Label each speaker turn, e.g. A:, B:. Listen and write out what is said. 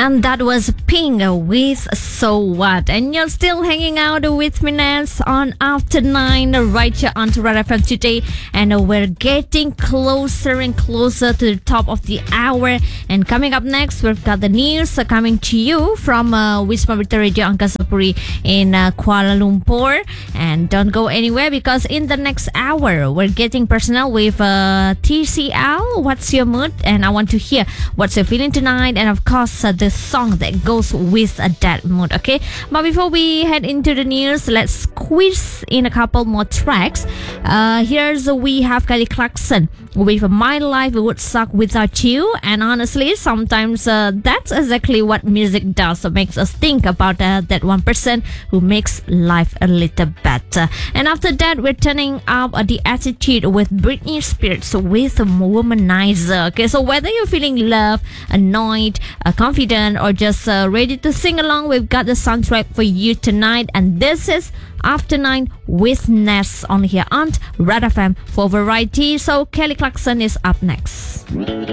A: And that was Pink with So What. And you're still hanging out with me, Nance, on After 9 right here on Red FM today. And we're getting closer and closer to the top of the hour. And coming up next, we've got the news coming to you from Wisma Berita Radio Angkasa in Kuala Lumpur. And don't go anywhere because in the next hour, we're getting personal with TCL. What's your mood? And I want to hear what's your feeling tonight. And of course, the song that goes with that mood, okay? But before we head into the news, let's squeeze in a couple more tracks. We have Kelly Clarkson with My Life Would Suck Without You. And honestly, sometimes that's exactly what music does. So makes us think about that one person who makes life a little better. And after that, we're turning up the attitude with Britney Spears with Womanizer. Okay, so whether you're feeling love, annoyed, confident, or just ready to sing along, we've got the soundtrack for you tonight. And this is After 9 with Ness on here on Red FM for variety. So Kelly Clarkson is up next.